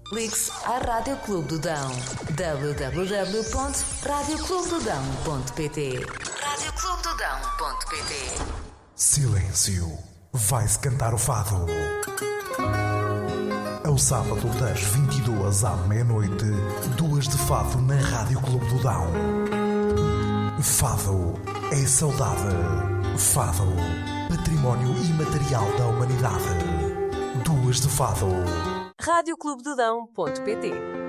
Ligue-se à Rádio Clube do Dão. www.radioclubedodão.pt radioclubedodão.pt. Silêncio. Vai-se cantar o fado. Ao sábado das 22 à meia-noite, 2 de fado na Rádio Clube do Dão. Fado é saudade. Fado, património imaterial da humanidade. 2 de fado. radioclubedodão.pt